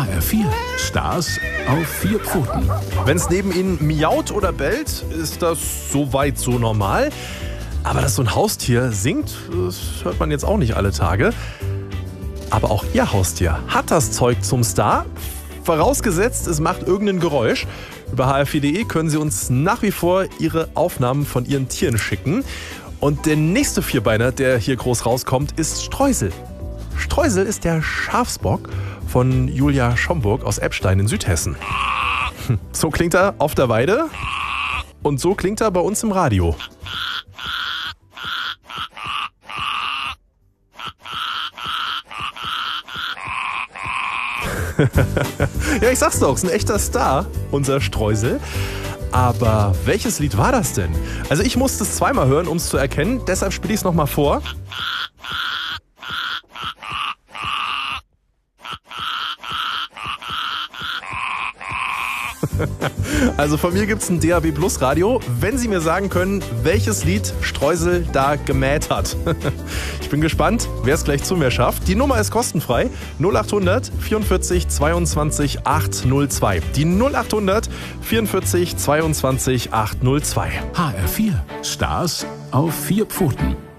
HR4, Stars auf 4 Pfoten. Wenn es neben Ihnen miaut oder bellt, ist das soweit so normal. Aber dass so ein Haustier singt, das hört man jetzt auch nicht alle Tage. Aber auch Ihr Haustier hat das Zeug zum Star. Vorausgesetzt, es macht irgendein Geräusch. Über hr4.de können Sie uns nach wie vor Ihre Aufnahmen von Ihren Tieren schicken. Und der nächste Vierbeiner, der hier groß rauskommt, ist Streusel. Streusel ist der Schafsbock von Julia Schomburg aus Eppstein in Südhessen. So klingt er auf der Weide und so klingt er bei uns im Radio. Ja, ich sag's doch, ist ein echter Star, unser Streusel. Aber welches Lied war das denn? Also ich musste es zweimal hören, um es zu erkennen, deshalb spiele ich es nochmal vor. Also von mir gibt's ein DAB Plus Radio, wenn Sie mir sagen können, welches Lied Streusel da gemäht hat. Ich bin gespannt, wer es gleich zu mir schafft. Die Nummer ist kostenfrei. 0800 44 22 802. Die 0800 44 22 802. HR4, Stars auf 4 Pfoten.